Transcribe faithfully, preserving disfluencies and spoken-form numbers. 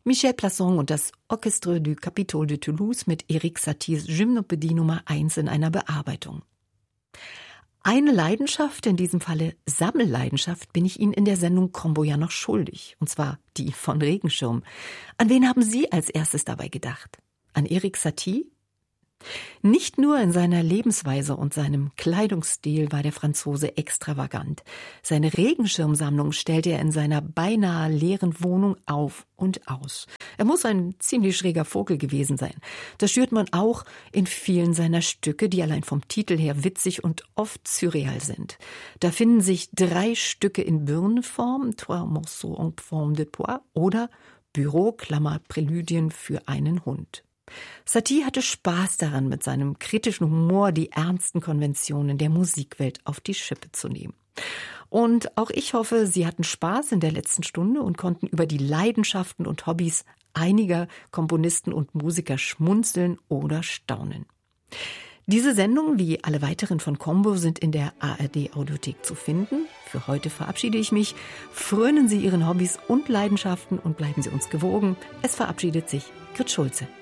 Michel Plasson und das Orchestre du Capitole de Toulouse mit Erik Saties Gymnopédie Nummer eins in einer Bearbeitung. Eine Leidenschaft, in diesem Falle Sammelleidenschaft, bin ich Ihnen in der Sendung Combo ja noch schuldig. Und zwar die von Regenschirm. An wen haben Sie als erstes dabei gedacht? An Erik Satie? Nicht nur in seiner Lebensweise und seinem Kleidungsstil war der Franzose extravagant. Seine Regenschirmsammlung stellte er in seiner beinahe leeren Wohnung auf und aus. Er muss ein ziemlich schräger Vogel gewesen sein. Das spürt man auch in vielen seiner Stücke, die allein vom Titel her witzig und oft surreal sind. Da finden sich drei Stücke in Birnenform, Trois morceaux en forme de pois, oder Büro, Klammer, Präludien für einen Hund. Satie hatte Spaß daran, mit seinem kritischen Humor die ernsten Konventionen der Musikwelt auf die Schippe zu nehmen. Und auch ich hoffe, Sie hatten Spaß in der letzten Stunde und konnten über die Leidenschaften und Hobbys einiger Komponisten und Musiker schmunzeln oder staunen. Diese Sendung, wie alle weiteren von Combo, sind in der A R D-Audiothek zu finden. Für heute verabschiede ich mich. Frönen Sie Ihren Hobbys und Leidenschaften und bleiben Sie uns gewogen. Es verabschiedet sich Grit Schulze.